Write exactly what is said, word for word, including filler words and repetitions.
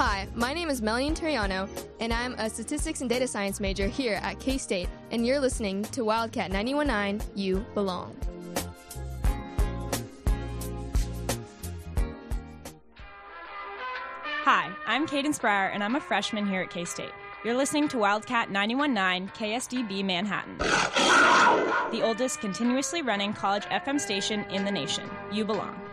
Hi, my name is Melanie Turiano, and I'm a statistics and data science major here at K-State, and you're listening to Wildcat ninety-one point nine, You Belong. Hi, I'm Caden Sprier, and I'm a freshman here at K-State. You're listening to Wildcat ninety-one point nine K S D B Manhattan, the oldest continuously running college F M station in the nation. You belong.